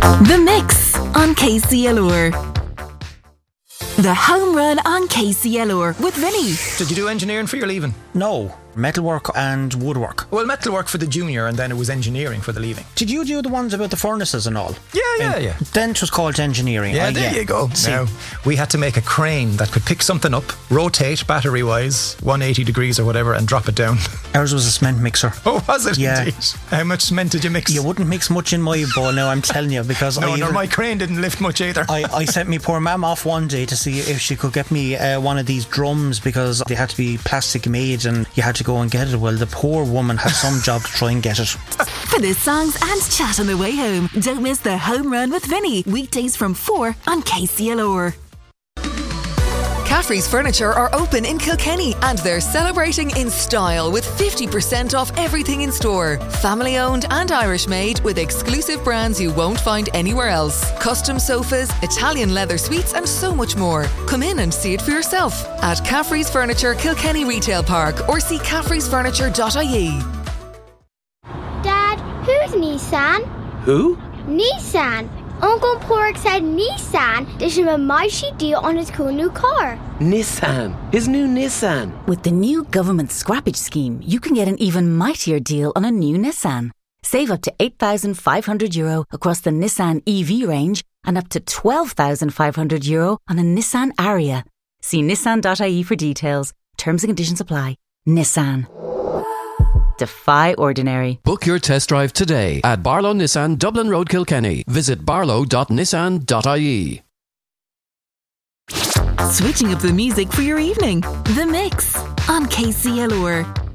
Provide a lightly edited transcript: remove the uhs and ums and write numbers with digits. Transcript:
The Mix on KCLR. The Home Run on KCLR with Vinny. Did you do engineering for your leaving? No, metalwork and woodwork. Well, metalwork for the junior and then it was engineering for the leaving. Did you do the ones about the furnaces and all? Yeah. Then it was called engineering. Yeah, there you go. Now, we had to make a crane that could pick something up, rotate battery-wise, 180 degrees or whatever, and drop it down. Ours was a cement mixer. Oh, was it? Yeah. Indeed? How much cement did you mix? You wouldn't mix much in my bowl now, I'm telling you, because No, my crane didn't lift much either. I sent me poor mum off one day to see if she could get me one of these drums, because they had to be plastic made and you had to go and get it. Well, the poor woman had some job to try and get it. For the songs and chat on the way home, don't miss the Home Run with Vinny. Weekdays from 4 on KCLR. Caffrey's Furniture are open in Kilkenny and they're celebrating in style with 50% off everything in store. Family owned and Irish made with exclusive brands you won't find anywhere else. Custom sofas, Italian leather suites and so much more. Come in and see it for yourself at Caffrey's Furniture Kilkenny Retail Park or see caffreysfurniture.ie. Dad, who's Nissan? Who? Nissan. Uncle Pork said Nissan did him a mighty deal on his cool new car. Nissan. His new Nissan. With the new government scrappage scheme, you can get an even mightier deal on a new Nissan. Save up to €8,500 across the Nissan EV range and up to €12,500 on a Nissan Ariya. See nissan.ie for details. Terms and conditions apply. Nissan. Defy ordinary. Book your test drive today at Barlow Nissan, Dublin Road, Kilkenny. Visit barlow.nissan.ie. Switching up the music for your evening. The Mix on KCLR.